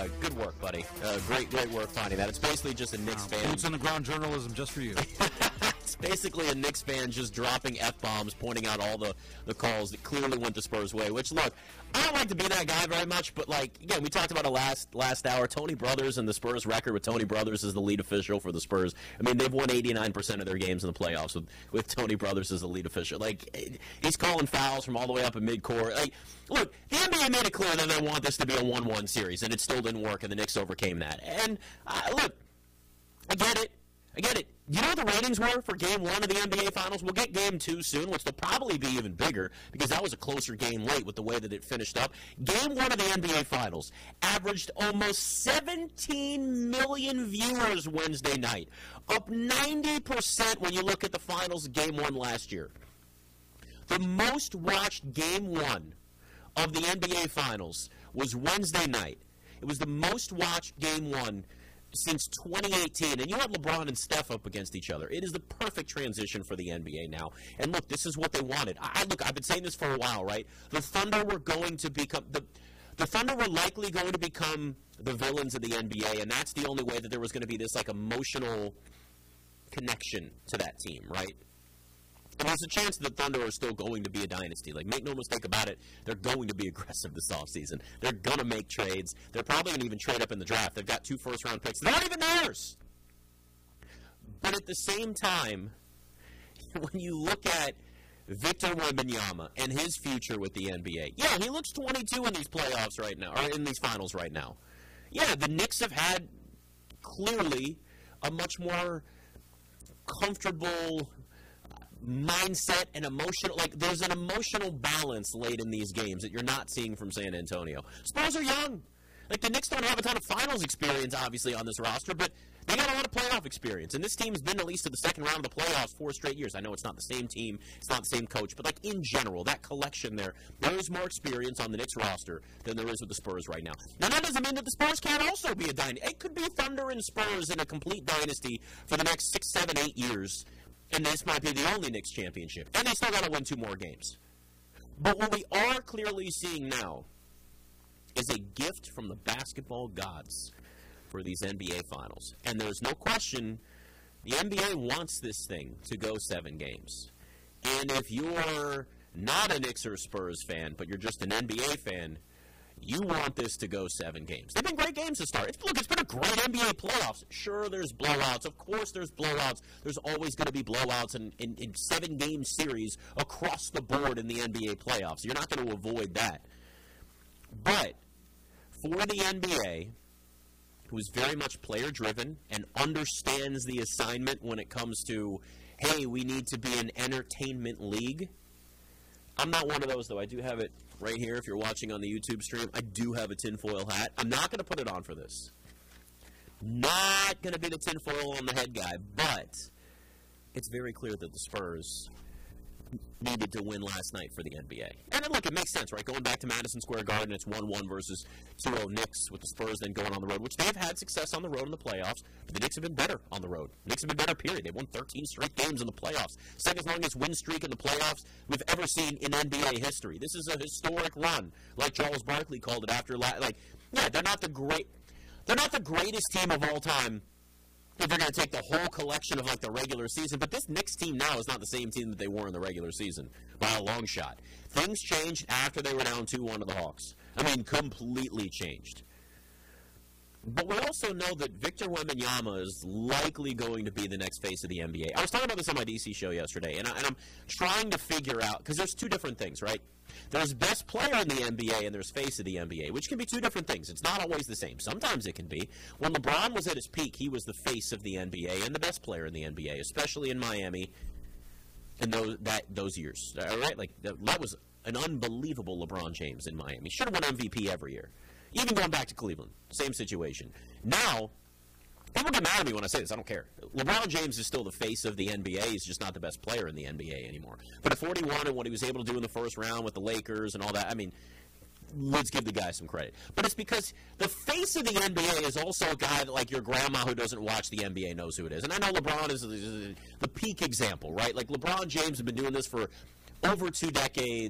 Good work, buddy. Great work finding that. It's basically just a Knicks fan. Boots on the ground journalism just for you. It's basically a Knicks fan just dropping F-bombs, pointing out all the calls that clearly went the Spurs' way, which, look, I don't like to be that guy very much, but, again, we talked about it last hour. Tony Brothers and the Spurs record with Tony Brothers as the lead official for the Spurs. I mean, they've won 89% of their games in the playoffs with Tony Brothers as the lead official. He's calling fouls from all the way up in midcourt. Look, the NBA made it clear that they want this to be a 1-1 series, and it still didn't work, and the Knicks overcame that. And, look, I get it. You know what the ratings were for Game 1 of the NBA Finals? We'll get Game 2 soon, which will probably be even bigger because that was a closer game late with the way that it finished up. Game 1 of the NBA Finals averaged almost 17 million viewers Wednesday night, up 90% when you look at the Finals Game 1 last year. The most watched Game 1 of the NBA Finals was Wednesday night. It was the most watched Game 1 since 2018, and you have LeBron and Steph up against each other. It is the perfect transition for the NBA now. And look, this is what they wanted. I've been saying this for a while, right? The Thunder were going to become the Thunder were likely going to become the villains of the NBA, and that's the only way that there was going to be this emotional connection to that team, right? And there's a chance that the Thunder are still going to be a dynasty. Make no mistake about it, they're going to be aggressive this offseason. They're going to make trades. They're probably going to even trade up in the draft. They've got 2 first-round picks. They're not even theirs. But at the same time, when you look at Victor Wembanyama and his future with the NBA, yeah, he looks 22 in these playoffs right now, or in these finals right now. Yeah, the Knicks have had clearly a much more comfortable mindset and emotional, there's an emotional balance late in these games that you're not seeing from San Antonio. Spurs are young. The Knicks don't have a ton of finals experience, obviously, on this roster, but they got a lot of playoff experience. And this team's been at least to the second round of the playoffs 4 straight years. I know it's not the same team, it's not the same coach, but in general, that collection there is more experience on the Knicks roster than there is with the Spurs right now. Now, that doesn't mean that the Spurs can't also be a dynasty. It could be Thunder and Spurs in a complete dynasty for the next 6, 7, 8 years. And this might be the only Knicks championship. And they still got to win 2 more games. But what we are clearly seeing now is a gift from the basketball gods for these NBA Finals. And there's no question the NBA wants this thing to go 7 games. And if you're not a Knicks or Spurs fan, but you're just an NBA fan, you want this to go 7 games. They've been great games to start. It's been a great NBA playoffs. Sure, there's blowouts. Of course there's blowouts. There's always going to be blowouts in 7-game series across the board in the NBA playoffs. You're not going to avoid that. But for the NBA, who's very much player-driven and understands the assignment when it comes to, hey, we need to be an entertainment league. I'm not one of those, though. I do have it right here. If you're watching on the YouTube stream, I do have a tinfoil hat. I'm not going to put it on for this. Not going to be the tinfoil on the head guy, but it's very clear that the Spurs needed to win last night for the NBA. And look, it makes sense, right? Going back to Madison Square Garden, it's 1-1 versus 2-0 Knicks with the Spurs then going on the road, which they've had success on the road in the playoffs, but the Knicks have been better on the road. The Knicks have been better, period. They won 13 straight games in the playoffs. Second longest win streak in the playoffs we've ever seen in NBA history. This is a historic run, like Charles Barkley called it after, they're not the greatest team of all time if they're going to take the whole collection of the regular season. But this Knicks team now is not the same team that they were in the regular season by a long shot. Things changed after they were down 2-1 to the Hawks. Completely changed. But we also know that Victor Wembanyama is likely going to be the next face of the NBA. I was talking about this on my DC show yesterday, and I'm trying to figure out, because there's 2 different things, right? There's best player in the NBA and there's face of the NBA, which can be 2 different things. It's not always the same. Sometimes it can be. When LeBron was at his peak, he was the face of the NBA and the best player in the NBA, especially in Miami in those years. All right? That was an unbelievable LeBron James in Miami. Should have won MVP every year. Even going back to Cleveland, same situation. Now, people get mad at me when I say this. I don't care. LeBron James is still the face of the NBA. He's just not the best player in the NBA anymore. But at 41 and what he was able to do in the first round with the Lakers and all that, let's give the guy some credit. But it's because the face of the NBA is also a guy that, your grandma who doesn't watch the NBA knows who it is. And I know LeBron is the peak example, right? LeBron James has been doing this for over 2 decades.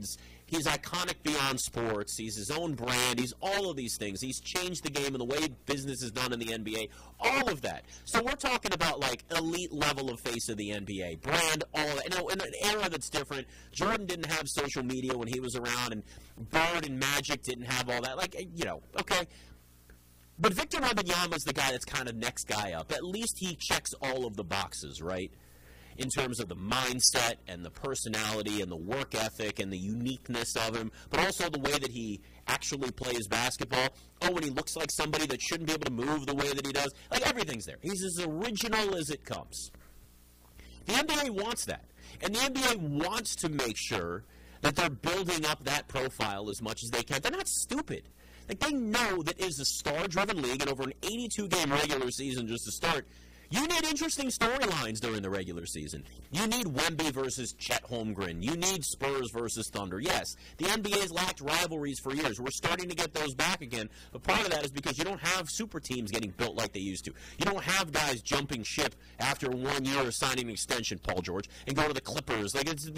He's iconic beyond sports. He's his own brand. He's all of these things. He's changed the game and the way business is done in the NBA. All of that. So we're talking about like elite level of face of the NBA. Brand, all that. You know, in an era that's different. Jordan didn't have social media when he was around, and Bird and Magic didn't have all that. Like, you know, okay. But Victor Wembanyama is the guy that's kind of next guy up. At least he checks all of the boxes, right? In terms of the mindset and the personality and the work ethic and the uniqueness of him, but also the way that he actually plays basketball. Oh, and he looks like somebody that shouldn't be able to move the way that he does. Like, everything's there. He's as original as it comes. The NBA wants that. And the NBA wants to make sure that they're building up that profile as much as they can. They're not stupid. Like, they know that it is a star-driven league, and over an 82-game regular season just to start, you need interesting storylines during the regular season. You need Wemby versus Chet Holmgren. You need Spurs versus Thunder. Yes, the NBA's lacked rivalries for years. We're starting to get those back again. But part of that is because you don't have super teams getting built like they used to. You don't have guys jumping ship after 1 year of signing an extension, Paul George, and go to the Clippers. Like, the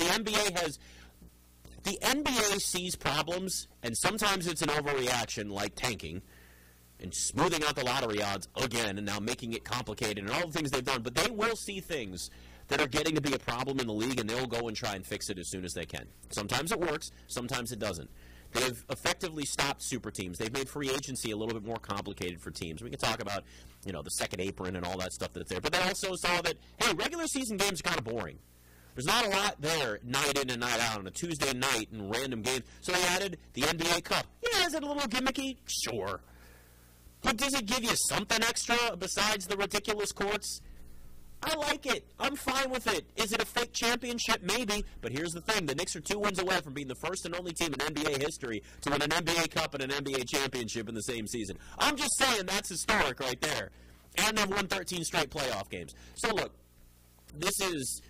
NBA sees problems, and sometimes it's an overreaction like tanking and smoothing out the lottery odds again, and now making it complicated, and all the things they've done. But they will see things that are getting to be a problem in the league, and they'll go and try and fix it as soon as they can. Sometimes it works, sometimes it doesn't. They've effectively stopped super teams. They've made free agency a little bit more complicated for teams. We can talk about, you know, the second apron and all that stuff that's there. But they also saw that, hey, regular season games are kind of boring. There's not a lot there night in and night out on a Tuesday night in random games. So they added the NBA Cup. Yeah, is it a little gimmicky? Sure. But does it give you something extra besides the ridiculous courts? I like it. I'm fine with it. Is it a fake championship? Maybe. But here's the thing. The Knicks are 2 wins away from being the first and only team in NBA history to win an NBA Cup and an NBA championship in the same season. I'm just saying that's historic right there. And they've won 13 straight playoff games. So look, this is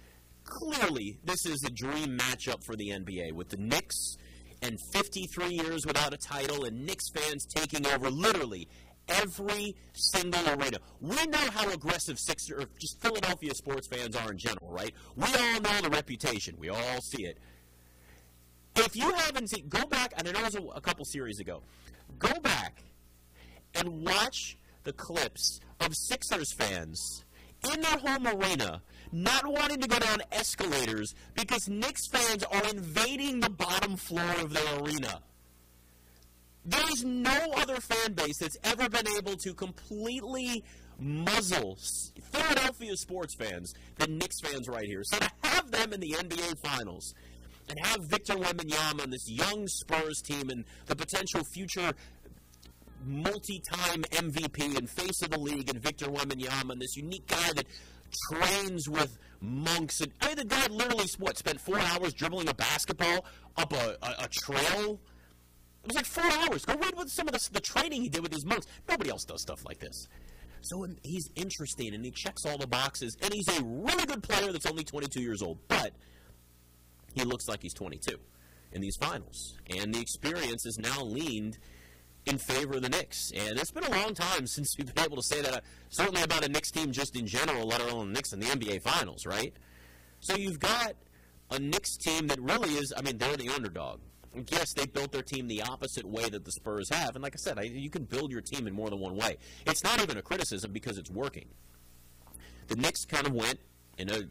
a dream matchup for the NBA with the Knicks and 53 years without a title and Knicks fans taking over literally every single arena. We know how aggressive Sixers, or just Philadelphia sports fans are in general, right? We all know the reputation. We all see it. If you haven't seen, go back, and I know it was a couple series ago, go back and watch the clips of Sixers fans in their home arena not wanting to go down escalators because Knicks fans are invading the bottom floor of their arena. There's no other fan base that's ever been able to completely muzzle Philadelphia sports fans than Knicks fans right here. So to have them in the NBA Finals and have Victor Wembanyama and this young Spurs team and the potential future multi-time MVP and face of the league and Victor Wembanyama and this unique guy that trains with monks. And I mean, the guy literally, spent 4 hours dribbling a basketball up a trail? It was like 4 hours. Go read some of the training he did with his monks. Nobody else does stuff like this. So he's interesting, and he checks all the boxes, and he's a really good player that's only 22 years old. But he looks like he's 22 in these finals. And the experience is now leaned in favor of the Knicks. And it's been a long time since we've been able to say that, certainly about a Knicks team just in general, let alone the Knicks in the NBA Finals, right? So you've got a Knicks team that really is, I mean, they're the underdog. Yes, they built their team the opposite way that the Spurs have. And like I said, you can build your team in more than one way. It's not even a criticism because it's working. The Knicks kind of went in a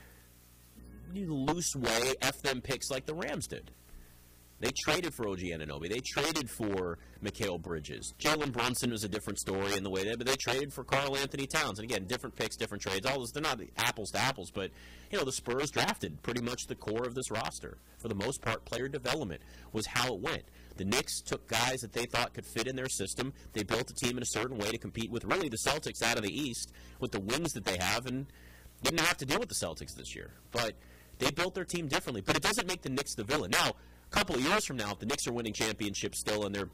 loose way, F them picks like the Rams did. They traded for OG Anunoby. They traded for Mikal Bridges. Jalen Brunson was a different story in the way but they traded for Karl Anthony Towns. And again, different picks, different trades. All this, they're not apples to apples, but the Spurs drafted pretty much the core of this roster. For the most part, player development was how it went. The Knicks took guys that they thought could fit in their system. They built a team in a certain way to compete with really the Celtics out of the East with the wings that they have, and didn't have to deal with the Celtics this year. But they built their team differently. But it doesn't make the Knicks the villain. Now, a couple of years from now, if the Knicks are winning championships still and they're,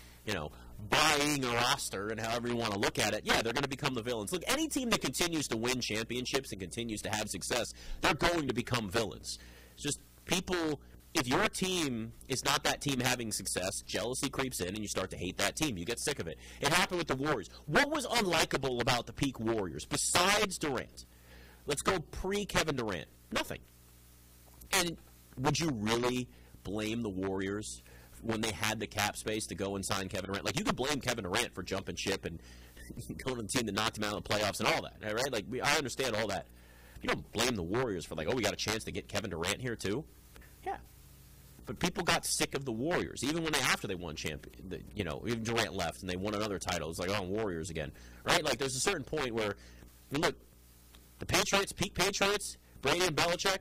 buying a roster and however you want to look at it, yeah, they're going to become the villains. Look, any team that continues to win championships and continues to have success, they're going to become villains. It's just people, if your team is not that team having success, jealousy creeps in and you start to hate that team. You get sick of it. It happened with the Warriors. What was unlikable about the peak Warriors besides Durant? Let's go pre-Kevin Durant. Nothing. And would you really blame the Warriors when they had the cap space to go and sign Kevin Durant. Like, you could blame Kevin Durant for jumping ship and going to the team that knocked him out of the playoffs and all that, right? Like, I understand all that. You don't blame the Warriors for, like, oh, we got a chance to get Kevin Durant here too. Yeah. But people got sick of the Warriors, even when after they won even Durant left and they won another title. It's like, oh, Warriors again, right? Like, there's a certain point where, look, the Patriots, peak Patriots, Brady and Belichick,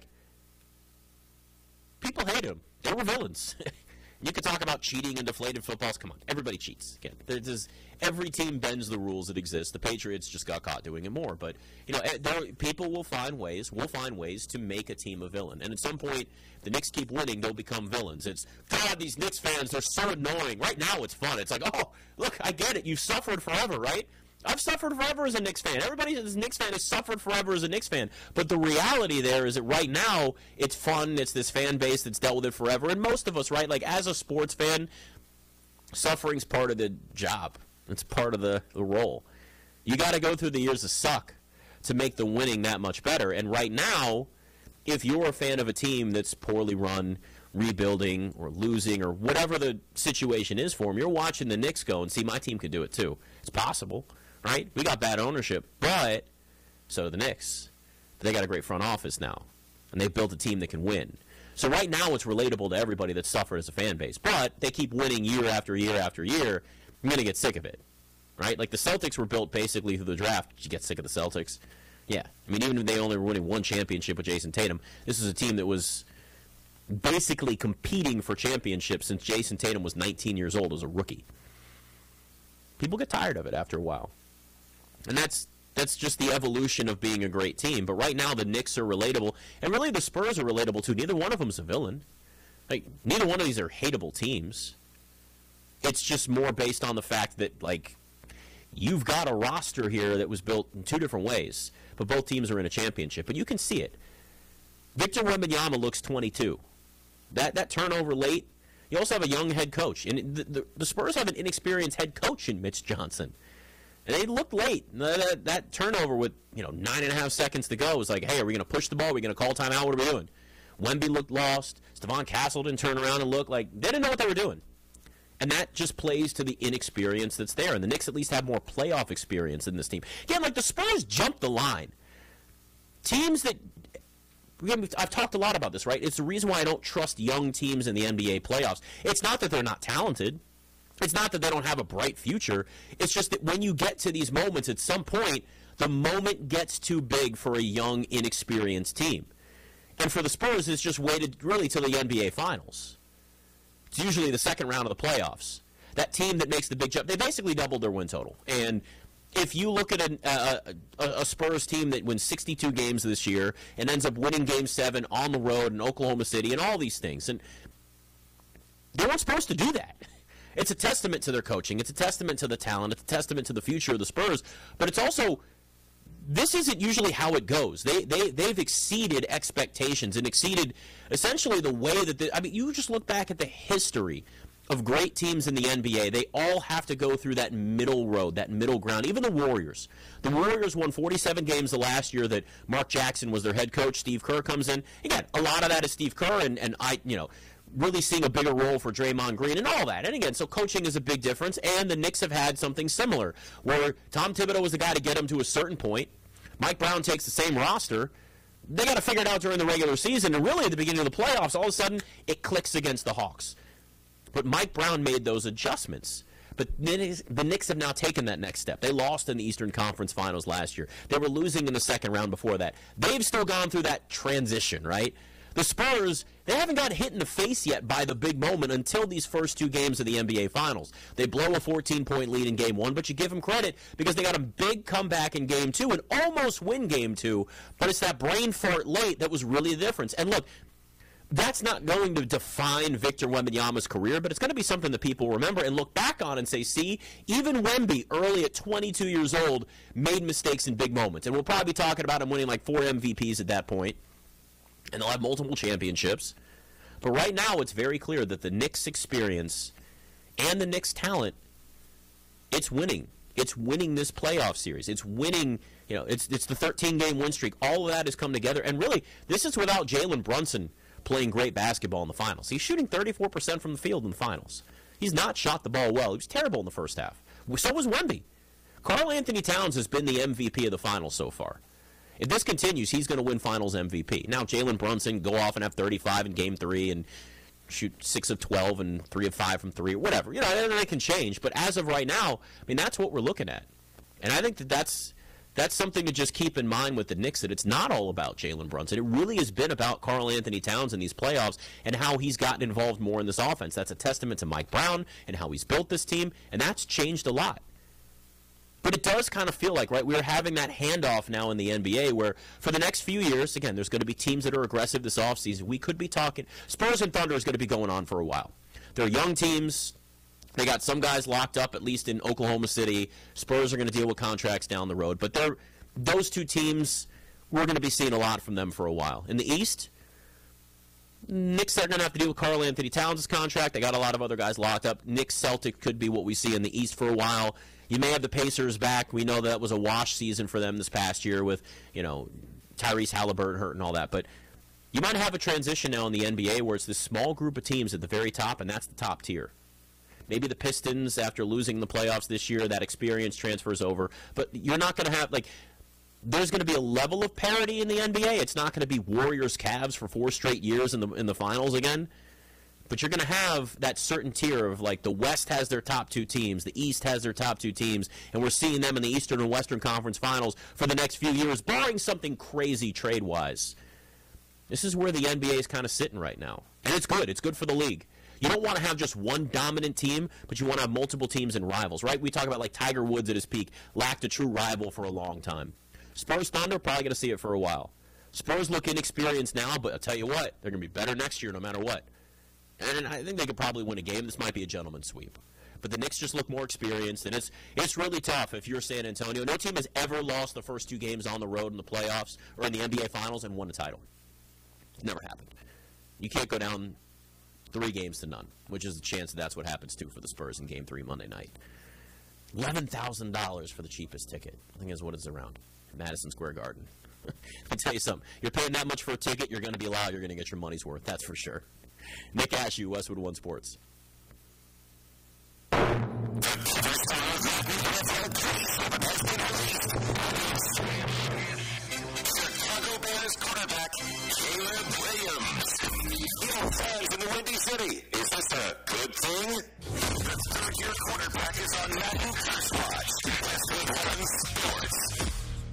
people hate them. They were villains. You could talk about cheating and deflated footballs. Come on, everybody cheats. Again, every team bends the rules that exist. The Patriots just got caught doing it more. But people will find ways. We'll find ways to make a team a villain. And at some point, if the Knicks keep winning, they'll become villains. It's, God, these Knicks fans, they're so annoying. Right now, it's fun. It's like, oh, look, I get it. You suffered forever, right? I've suffered forever as a Knicks fan. Everybody that's a Knicks fan has suffered forever as a Knicks fan. But the reality there is that right now, it's fun. It's this fan base that's dealt with it forever. And most of us, right, like as a sports fan, suffering's part of the job. It's part of the role. You got to go through the years of suck to make the winning that much better. And right now, if you're a fan of a team that's poorly run, rebuilding, or losing, or whatever the situation is for them, you're watching the Knicks go and see, my team could do it too. It's possible. Right? We got bad ownership, but so do the Knicks. But they got a great front office now, and they've built a team that can win. So right now it's relatable to everybody that's suffered as a fan base, but they keep winning year after year after year. I'm going to get sick of it, right? Like the Celtics were built basically through the draft. Did you get sick of the Celtics? Yeah. I mean, even if they only were winning one championship with Jason Tatum, this is a team that was basically competing for championships since Jason Tatum was 19 years old as a rookie. People get tired of it after a while. And that's just the evolution of being a great team. But right now, the Knicks are relatable. And really, the Spurs are relatable, too. Neither one of them is a villain. Like, neither one of these are hateable teams. It's just more based on the fact that, like, you've got a roster here that was built in two different ways. But both teams are in a championship. But you can see it. Victor Wembanyama looks 22. That turnover late. You also have a young head coach. And the Spurs have an inexperienced head coach in Mitch Johnson. And they looked late. That turnover with 9.5 seconds to go was like, hey, are we going to push the ball? Are we going to call timeout? What are we doing? Wemby looked lost. Stephon Castle didn't turn around and look like they didn't know what they were doing. And that just plays to the inexperience that's there. And the Knicks at least have more playoff experience in this team. Again, like the Spurs jumped the line. Teams that I've talked a lot about this, right? It's the reason why I don't trust young teams in the NBA playoffs. It's not that they're not talented. It's not that they don't have a bright future. It's just that when you get to these moments, at some point, the moment gets too big for a young, inexperienced team. And for the Spurs, it's just waited really till the NBA Finals. It's usually the second round of the playoffs. That team that makes the big jump, they basically doubled their win total. And if you look at a Spurs team that wins 62 games this year and ends up winning Game 7 on the road in Oklahoma City and all these things, and they weren't supposed to do that. It's a testament to their coaching. It's a testament to the talent. It's a testament to the future of the Spurs. But it's also, this isn't usually how it goes. They've exceeded expectations and exceeded essentially the way that you just look back at the history of great teams in the NBA. They all have to go through that middle road, that middle ground. Even the Warriors. The Warriors won 47 games the last year that Mark Jackson was their head coach. Steve Kerr comes in. Again, a lot of that is Steve Kerr and really seeing a bigger role for Draymond Green and all that. And again, so coaching is a big difference, and the Knicks have had something similar, where Tom Thibodeau was the guy to get them to a certain point. Mike Brown takes the same roster. They got to figure it out during the regular season, and really at the beginning of the playoffs, all of a sudden, it clicks against the Hawks. But Mike Brown made those adjustments. But the Knicks have now taken that next step. They lost in the Eastern Conference Finals last year. They were losing in the second round before that. They've still gone through that transition, right? The Spurs, they haven't got hit in the face yet by the big moment until these first two games of the NBA Finals. They blow a 14-point lead in Game 1, but you give them credit because they got a big comeback in Game 2 and almost win Game 2, but it's that brain fart late that was really the difference. And look, that's not going to define Victor Wembanyama's career, but it's going to be something that people remember and look back on and say, see, even Wemby, early at 22 years old, made mistakes in big moments. And we'll probably be talking about him winning like 4 MVPs at that point. And they'll have multiple championships. But right now, it's very clear that the Knicks' experience and the Knicks' talent, it's winning. It's winning this playoff series. It's winning, it's the 13-game win streak. All of that has come together. And really, this is without Jalen Brunson playing great basketball in the finals. He's shooting 34% from the field in the finals. He's not shot the ball well. He was terrible in the first half. So was Wemby. Karl Anthony Towns has been the MVP of the finals so far. If this continues, he's going to win finals MVP. Now, Jalen Brunson go off and have 35 in Game 3 and shoot 6 of 12 and 3 of 5 from 3, whatever. You know, they can change. But as of right now, I mean, that's what we're looking at. And I think that's something to just keep in mind with the Knicks, that it's not all about Jalen Brunson. It really has been about Karl Anthony Towns in these playoffs and how he's gotten involved more in this offense. That's a testament to Mike Brown and how he's built this team, and that's changed a lot. But it does kind of feel like, right, we're having that handoff now in the NBA where for the next few years, again, there's going to be teams that are aggressive this offseason. We could be talking, Spurs and Thunder is going to be going on for a while. They're young teams. They got some guys locked up, at least in Oklahoma City. Spurs are going to deal with contracts down the road. But those two teams, we're going to be seeing a lot from them for a while. In the East, Knicks are going to have to deal with Karl Anthony Towns' contract. They got a lot of other guys locked up. Knicks Celtic could be what we see in the East for a while. You may have the Pacers back. We know that was a wash season for them this past year with, you know, Tyrese Halliburton hurt and all that. But you might have a transition now in the NBA where it's this small group of teams at the very top, and that's the top tier. Maybe the Pistons, after losing the playoffs this year, that experience transfers over. But you're not going to have, like, there's going to be a level of parity in the NBA. It's not going to be Warriors-Cavs for 4 straight years in the finals again. But you're going to have that certain tier of, like, the West has their top 2 teams, the East has their top 2 teams, and we're seeing them in the Eastern and Western Conference Finals for the next few years, barring something crazy trade-wise. This is where the NBA is kind of sitting right now. And it's good. It's good for the league. You don't want to have just one dominant team, but you want to have multiple teams and rivals, right? We talk about, like, Tiger Woods at his peak, lacked a true rival for a long time. Spurs Thunder, probably going to see it for a while. Spurs look inexperienced now, but I'll tell you what, they're going to be better next year no matter what. And I think they could probably win a game. This might be a gentleman's sweep. But the Knicks just look more experienced, and it's really tough if you're San Antonio. No team has ever lost the first 2 games on the road in the playoffs or in the NBA Finals and won a title. It's never happened. You can't go down 3 games to none, which is a chance that's what happens, too, for the Spurs in Game 3 Monday night. $11,000 for the cheapest ticket, I think is what it's around. Madison Square Garden. I'll tell you something. You're paying that much for a ticket, you're going to be loud, you're going to get your money's worth, that's for sure. Nick Ashew, Westwood One Sports. Chicago Bears quarterback Caleb Williams. Young fans in the Windy City, is this a good thing? The third-year quarterback is on Madden Curse Watch. Westwood One Sports.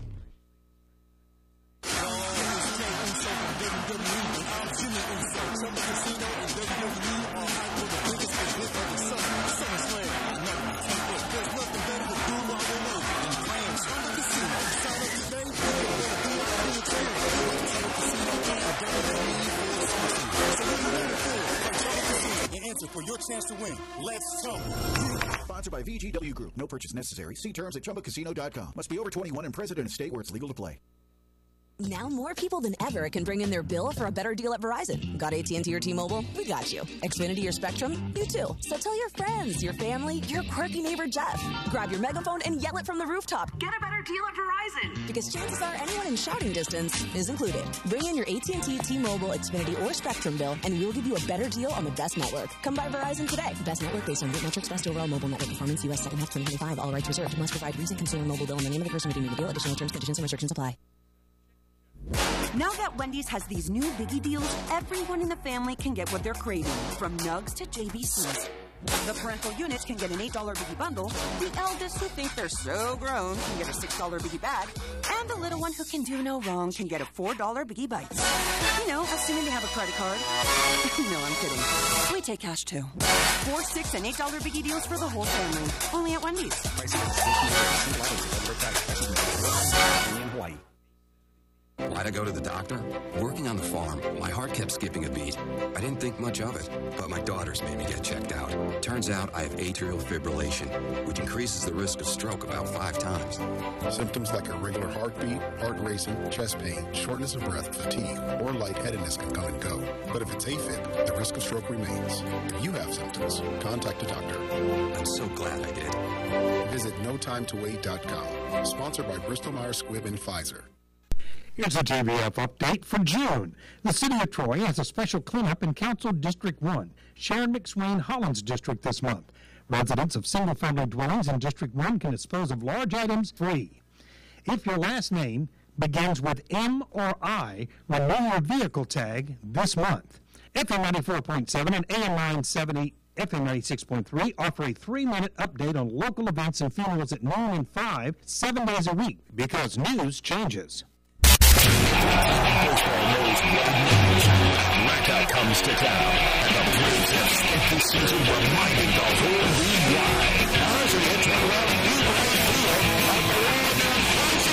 For your chance to win. Let's talk. Sponsored by VGW Group. No purchase necessary. See terms at ChumbaCasino.com. Must be over 21 and present in a state where it's legal to play. Now more people than ever can bring in their bill for a better deal at Verizon. Got AT&T or T-Mobile? We got you. Xfinity or Spectrum? You too. So tell your friends, your family, your quirky neighbor Jeff. Grab your megaphone and yell it from the rooftop. Get a better deal at Verizon. Because chances are anyone in shouting distance is included. Bring in your AT&T, T-Mobile, Xfinity, or Spectrum bill, and we will give you a better deal on the best network. Come by Verizon today. Best network based on root metrics, best overall mobile network performance, U.S. second half 2025. All rights reserved. Must provide recent consumer mobile bill and the name of the person redeeming the deal. Additional terms, conditions, and restrictions apply. Now that Wendy's has these new biggie deals, everyone in the family can get what they're craving, from nugs to JBCs. The parental units can get an $8 biggie bundle, the eldest who think they're so grown can get a $6 biggie bag, and the little one who can do no wrong can get a $4 biggie bites. You know, assuming they have a credit card. No, I'm kidding. We take cash too. 4, $6, and $8 biggie deals for the whole family. Only at Wendy's. In Hawaii. Why'd I go to the doctor? Working on the farm, my heart kept skipping a beat. I didn't think much of it, but my daughters made me get checked out. Turns out I have atrial fibrillation, which increases the risk of stroke about 5 times. Symptoms like irregular heartbeat, heart racing, chest pain, shortness of breath, fatigue, or lightheadedness can come and go. But if it's AFib, the risk of stroke remains. If you have symptoms, contact a doctor. I'm so glad I did. Visit NoTimeToWait.com. Sponsored by Bristol Myers Squibb and Pfizer. Here's a TVF update for June. The City of Troy has a special cleanup in Council District 1, Sharon McSwain Hollins District this month. Residents of single-family dwellings in District 1 can dispose of large items free. If your last name begins with M or I, renew your vehicle tag this month. FM 94.7 and AM 970 FM 96.3 offer a 3-minute update on local events and funerals at noon and 5, 7 days a week, because news changes. Blackout comes to town, and the Braves have spent this season reminding the whole league why. As we hit around Newbury Field, on the way of their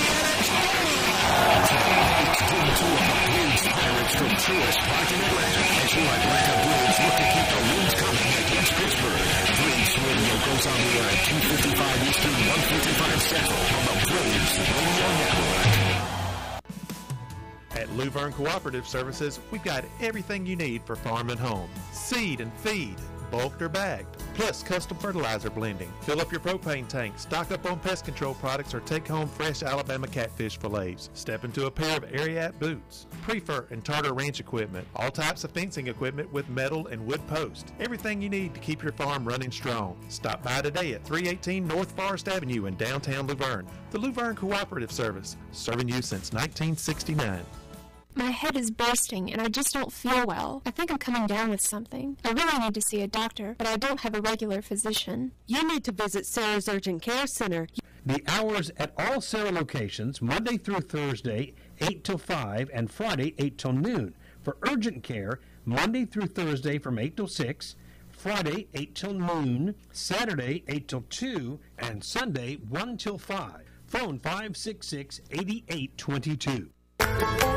Game 2 of the Braves Pirates from Truist Park in Atlanta, as your Atlanta Braves look to keep the wins coming against Pittsburgh. Braves Radio goes on the air at 2:55 Eastern, 1:55 Central on the Braves Radio Network. At Luverne Cooperative Services, we've got everything you need for farm and home. Seed and feed, bulked or bagged, plus custom fertilizer blending. Fill up your propane tank, stock up on pest control products, or take home fresh Alabama catfish fillets. Step into a pair of Ariat boots, Prefer and Tartar Ranch equipment, all types of fencing equipment with metal and wood posts. Everything you need to keep your farm running strong. Stop by today at 318 North Forest Avenue in downtown Luverne. The Luverne Cooperative Service, serving you since 1969. My head is bursting and I just don't feel well. I think I'm coming down with something. I really need to see a doctor, but I don't have a regular physician. You need to visit Sarah's Urgent Care Center. The hours at all Sarah locations, Monday through Thursday, 8 till 5, and Friday, 8 till noon. For urgent care, Monday through Thursday from 8 till 6, Friday, 8 till noon, Saturday, 8 till 2, and Sunday, 1 till 5. Phone 566-8822.